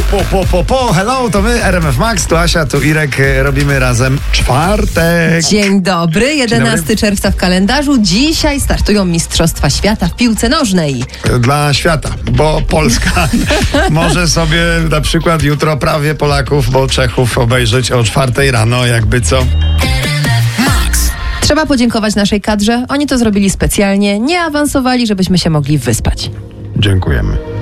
Hello, to my, RMF Max, tu Asia, tu Irek, robimy razem czwartek. Dzień dobry, 11 czerwca w kalendarzu. Dzisiaj startują Mistrzostwa Świata w piłce nożnej. Dla świata, bo Polska może sobie na przykład jutro prawie Polaków, bo Czechów obejrzeć o 4 rano, jakby co. Trzeba podziękować naszej kadrze. Oni to zrobili specjalnie, nie awansowali, żebyśmy się mogli wyspać. Dziękujemy.